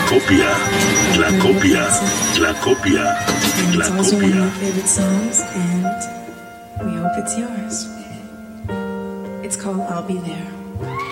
copia, la copia, la copia, And la it's also one of copia. my favorite songs, and we hope it's yours. It's called I'll Be There.